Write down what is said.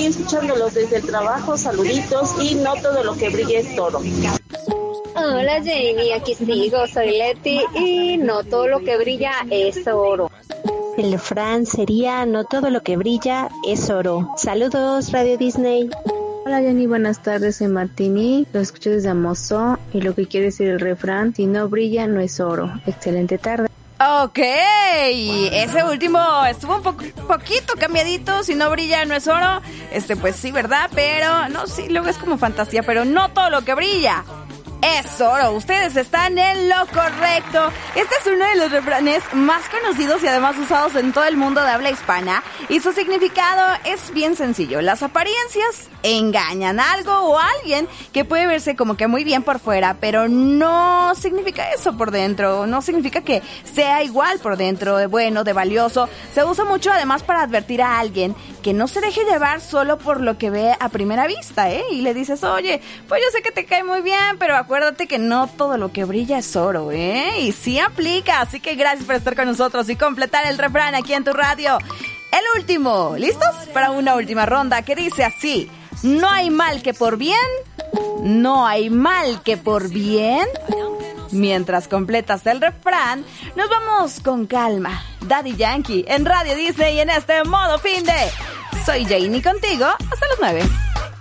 escuchándolos desde el trabajo, saluditos, y no todo lo que brilla es oro. Hola Jamie, aquí sigo, soy Leti y no todo lo que brilla es oro. El refrán sería: no todo lo que brilla es oro. Saludos, Radio Disney. Hola Jenny, buenas tardes, soy Martini, lo escucho desde Amozó y lo que quiere decir el refrán: si no brilla no es oro. Excelente tarde. Ok, ese último estuvo un poquito cambiadito. Si no brilla no es oro. Pues sí, ¿verdad? Pero no, sí, luego es como fantasía, pero no todo lo que brilla es oro. Ustedes están en lo correcto. Este es uno de los refranes más conocidos y además usados en todo el mundo de habla hispana, y su significado es bien sencillo. Las apariencias engañan. Algo o alguien que puede verse como que muy bien por fuera, pero no significa eso por dentro. No significa que sea igual por dentro, de bueno, de valioso. Se usa mucho además para advertir a alguien que no se deje llevar solo por lo que ve a primera vista, y le dices: oye, pues yo sé que te cae muy bien, pero acuérdate que no todo lo que brilla es oro, y sí aplica. Así que gracias por estar con nosotros y completar el refrán aquí en tu radio. El último, ¿listos? Para una última ronda que dice así: no hay mal que por bien, no hay mal que por bien. Mientras completas el refrán, nos vamos con calma. Daddy Yankee en Radio Disney en este modo fin de... Soy Janie contigo hasta las 9.